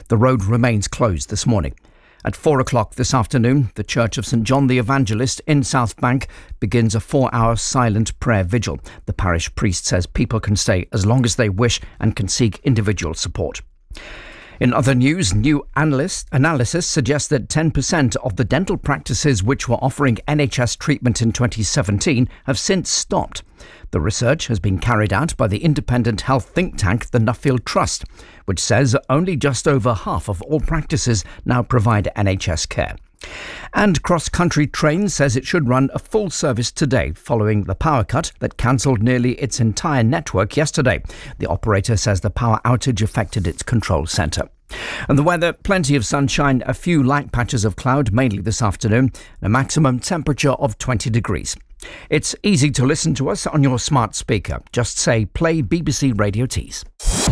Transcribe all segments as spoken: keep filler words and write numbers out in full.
The road remains closed this morning. At four o'clock this afternoon, the Church of St John the Evangelist in South Bank begins a four-hour silent prayer vigil. The parish priest says people can stay as long as they wish and can seek individual support. In other news, new analyst, analysis suggests that ten percent of the dental practices which were offering N H S treatment in twenty seventeen have since stopped. The research has been carried out by the independent health think tank, the Nuffield Trust, which says only just over half of all practices now provide N H S care. And Cross Country Trains says it should run a full service today following the power cut that cancelled nearly its entire network yesterday. The operator says the power outage affected its control centre. And the weather, plenty of sunshine, a few light patches of cloud, mainly this afternoon, and a maximum temperature of twenty degrees. It's easy to listen to us on your smart speaker. Just say, play B B C Radio Tees.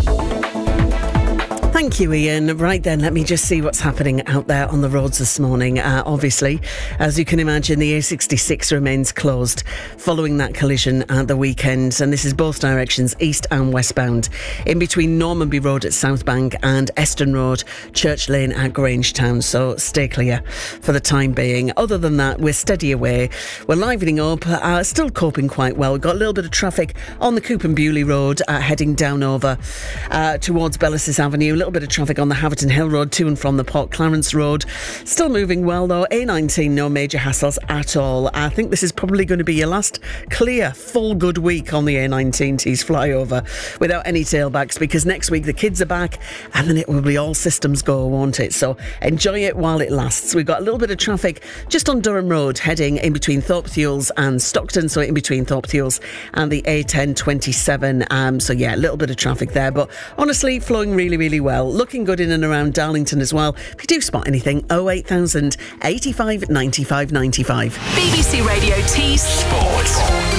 Thank you, Ian. Right then, let me just see what's happening out there on the roads this morning. Uh, obviously, as you can imagine, the A sixty-six remains closed following that collision at the weekend. And this is both directions, east and westbound, in between Normanby Road at South Bank and Eston Road, Church Lane at Grangetown. So stay clear for the time being. Other than that, we're steady away. We're livening up, uh, still coping quite well. We've got a little bit of traffic on the Coop and Bewley Road, uh, heading down over uh, towards Bellis's Avenue. A little bit of traffic on the Haverton Hill Road to and from the Port Clarence Road. Still moving well though. A nineteen, no major hassles at all. I think this is probably going to be your last clear, full good week on the A nineteen T's flyover without any tailbacks, because next week the kids are back and then it will be all systems go, won't it? So enjoy it while it lasts. We've got a little bit of traffic just on Durham Road heading in between Thorpe Thewles and Stockton, so in between Thorpe Thewles and the A ten twenty-seven. Um, so yeah, a little bit of traffic there, but honestly flowing really, really well. Looking good in and around Darlington as well. If you do spot anything, oh eight thousand eighty-five ninety-five ninety-five. B B C Radio Tees Sports.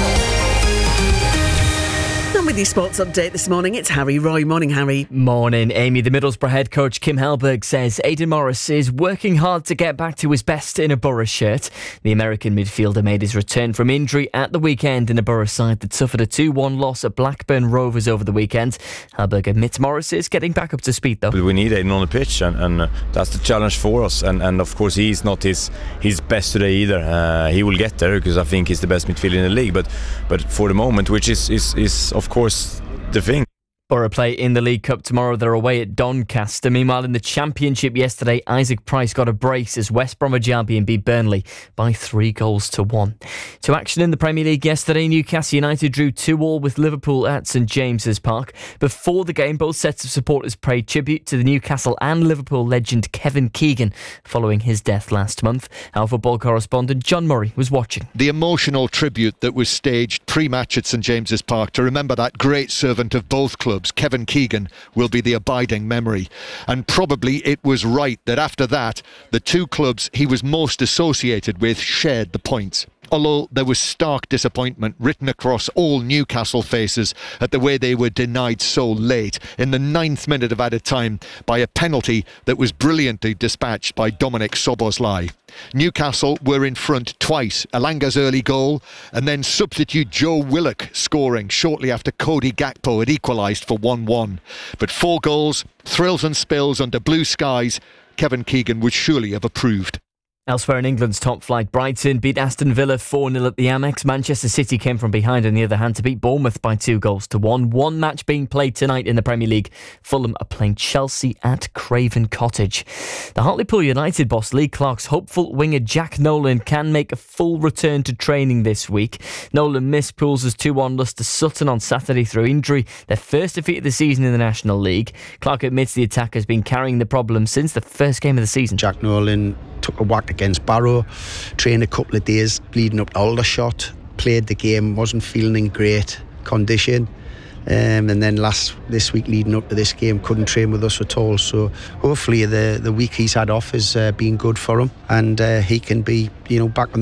And with your sports update this morning, it's Harry Roy. Morning, Harry. Morning, Amy. The Middlesbrough head coach Kim Hellberg says Aidan Morris is working hard to get back to his best in a Borough shirt. The American midfielder made his return from injury at the weekend in a Borough side that suffered a two one loss at Blackburn Rovers over the weekend. Hellberg admits Morris is getting back up to speed though. We need Aidan on the pitch, and, and uh, that's the challenge for us. And, and of course he's not his his best today either. Uh, he will get there because I think he's the best midfielder in the league. But but for the moment, which is is, is of course the thing. Borough play in the League Cup tomorrow. They're away at Doncaster. Meanwhile, in the Championship yesterday, Isaac Price got a brace as West Bromwich Albion beat Burnley by three goals to one. To action in the Premier League yesterday, Newcastle United drew two all with Liverpool at St James's Park. Before the game, both sets of supporters paid tribute to the Newcastle and Liverpool legend Kevin Keegan following his death last month. Our football correspondent John Murray was watching. The emotional tribute that was staged pre-match at St James's Park to remember that great servant of both clubs, Kevin Keegan, will be the abiding memory. And probably it was right that after that, the two clubs he was most associated with shared the points. Although there was stark disappointment written across all Newcastle faces at the way they were denied so late in the ninth minute of added time by a penalty that was brilliantly dispatched by Dominic Szoboszlai. Newcastle were in front twice, Elanga's early goal and then substitute Joe Willock scoring shortly after Cody Gakpo had equalised for one one. But four goals, thrills and spills under blue skies, Kevin Keegan would surely have approved. Elsewhere in England's top flight, Brighton beat Aston Villa four nil at the Amex. Manchester City came from behind on the other hand to beat Bournemouth by two goals to one. One match being played tonight in the Premier League. Fulham are playing Chelsea at Craven Cottage. The Hartlepool United boss Lee Clark's hopeful winger Jack Nolan can make a full return to training this week. Nolan missed Pools' two one loss to Sutton on Saturday through injury, their first defeat of the season in the National League. Clark admits the attacker has been carrying the problem since the first game of the season. Jack Nolan took a whack against Barrow, trained a couple of days leading up to Aldershot, played the game, wasn't feeling in great condition, um, and then last this week leading up to this game couldn't train with us at all. So hopefully the the week he's had off has uh, been good for him, and uh, he can be you know back on the